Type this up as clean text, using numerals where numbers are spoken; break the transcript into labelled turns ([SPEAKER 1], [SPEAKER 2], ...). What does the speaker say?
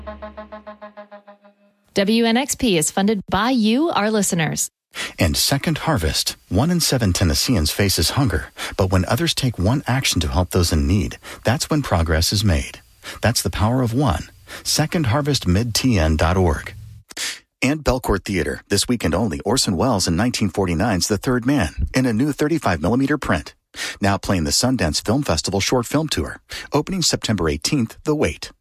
[SPEAKER 1] WNXP is funded by you, our listeners.
[SPEAKER 2] And Second Harvest. 1 in 7 Tennesseans faces hunger, but when others take one action to help those in need, that's when progress is made. That's the power of one. SecondHarvestMidTN.org. And Belcourt Theater. This weekend only, Orson Welles in 1949's The Third Man in a new 35mm print. Now playing the Sundance Film Festival Short Film Tour. Opening September 18th, The Wait.